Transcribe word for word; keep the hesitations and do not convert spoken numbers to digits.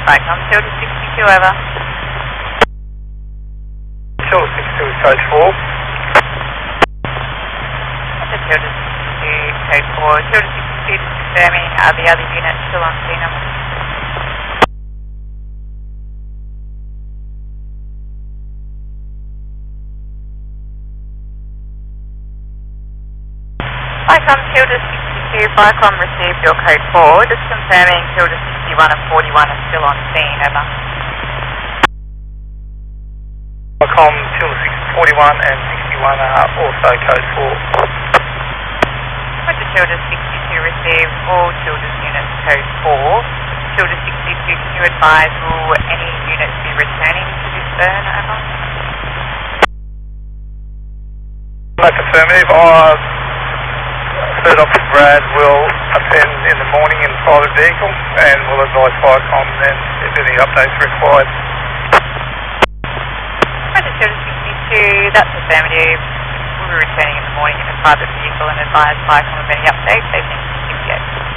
Vicom, Tilda sixty-two, over. Tilda sixty-two is code four. That's Tilda sixty-two, code four. Tilda sixty-two just confirming, are the other units still on scene, over? Vicom, Tilda sixty-two, Vicom received your code four, just confirming Tilda sixty-one and forty-one are still on scene, over. Vicom, Tilda forty-one and sixty-one are also code four. Roger, Tilda sixty-two received all Tilda's units code four. Tilda sixty-two, can you advise, will any units be returning to this burn, over? That's affirmative. Uh, Third Officer Brad will attend in the morning in private vehicle and will advise Vicom then if any updates are required. Roger, Tilda sixty-two, that's affirmative. We'll be returning in the morning in a private vehicle and advise Vicom of any updates. They think